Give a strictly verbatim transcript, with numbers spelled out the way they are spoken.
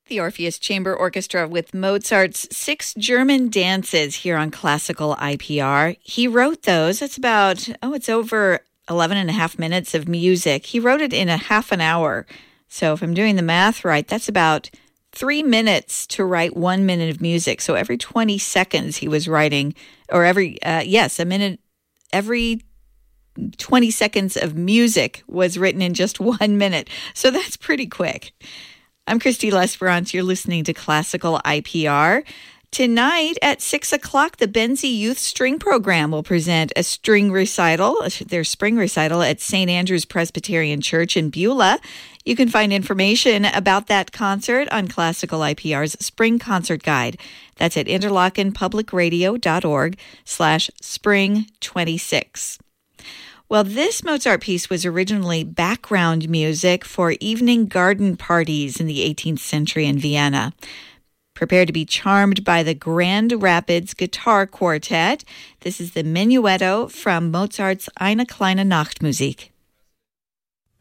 The Orpheus Chamber Orchestra with Mozart's Six German Dances here on Classical I P R. He wrote those. It's about, oh, it's over eleven and a half minutes of music. He wrote it in a half an hour. So if I'm doing the math right, that's about three minutes to write one minute of music. So every twenty seconds he was writing, or every, uh, yes, a minute, every twenty seconds of music was written in just one minute. So that's pretty quick. I'm Christy Lesperance. You're listening to Classical I P R. Tonight at six o'clock, the Benzie Youth String Program will present a string recital, their spring recital at Saint Andrew's Presbyterian Church in Beulah. You can find information about that concert on Classical I P R's Spring Concert Guide. That's at interlockenpublicradio.org slash spring 26. Well, this Mozart piece was originally background music for evening garden parties in the eighteenth century in Vienna. Prepare to be charmed by the Grand Rapids Guitar Quartet. This is the Menuetto from Mozart's Eine kleine Nachtmusik.